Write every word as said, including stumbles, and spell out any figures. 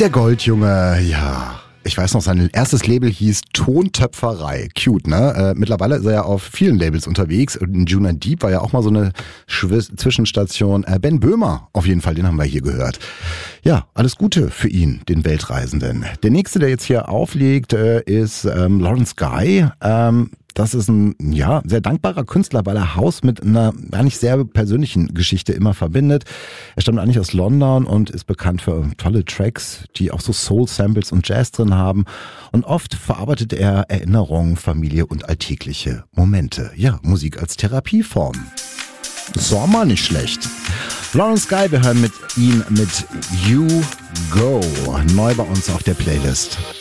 Der Goldjunge, ja. Ich weiß noch, sein erstes Label hieß Tontöpferei. Cute, ne? Äh, mittlerweile ist er ja auf vielen Labels unterwegs. Und Juna Deep war ja auch mal so eine Schwiss- Zwischenstation. Äh, Ben Böhmer, auf jeden Fall, den haben wir hier gehört. Ja, alles Gute für ihn, den Weltreisenden. Der nächste, der jetzt hier auflegt, äh, ist ähm, Lawrence Guy. Ähm, Das ist ein, ja, sehr dankbarer Künstler, weil er House mit einer eigentlich sehr persönlichen Geschichte immer verbindet. Er stammt eigentlich aus London und ist bekannt für tolle Tracks, die auch so Soul-Samples und Jazz drin haben. Und oft verarbeitet er Erinnerungen, Familie und alltägliche Momente. Ja, Musik als Therapieform. Ist doch mal nicht schlecht. Lawrence Guy, wir hören mit ihm mit You Go. Neu bei uns auf der Playlist.